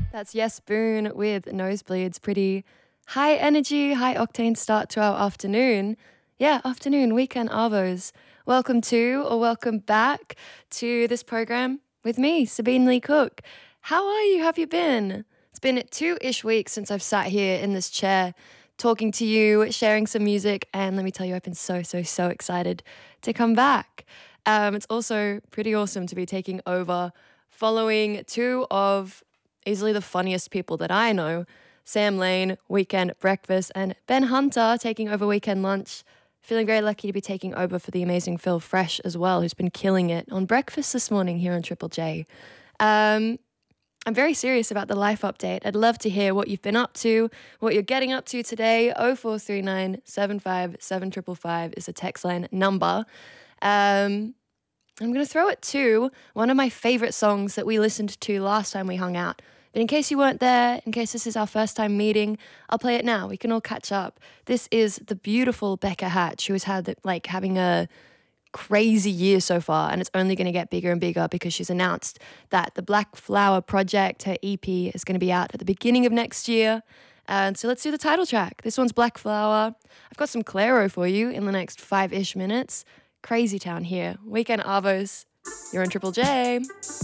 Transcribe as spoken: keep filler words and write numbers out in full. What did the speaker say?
That's Yes Boone with Nosebleeds. Pretty high energy, high octane start to our afternoon. Yeah, afternoon, weekend Arvos. Welcome to or welcome back to this program with me, Sabine Lee Cook. How are you? How have you been? It's been two-ish weeks since I've sat here in this chair talking to you, sharing some music, and let me tell you, I've been so, so, so excited to come back. Um, it's also pretty awesome to be taking over following two of easily the funniest people that I know, Sam Lane, Weekend Breakfast, and Ben Hunter taking over Weekend Lunch. Feeling very lucky to be taking over for the amazing Phil Fresh as well, who's been killing it on breakfast this morning here on Triple J. Um, I'm very serious about the life update. I'd love to hear what you've been up to, what you're getting up to today. oh four three nine, seven five seven five five is the text line number. Um, I'm going to throw it to one of my favorite songs that we listened to last time we hung out. But in case you weren't there, in case this is our first time meeting, I'll play it now. We can all catch up. This is the beautiful Becca Hatch, who has had like having a crazy year so far, and it's only going to get bigger and bigger because she's announced that the Black Flower Project, her E P, is going to be out at the beginning of next year. And so let's do the title track. This one's Black Flower. I've got some Clairo for you in the next five-ish minutes. Crazy town here. Weekend Arvos. You're on Triple J.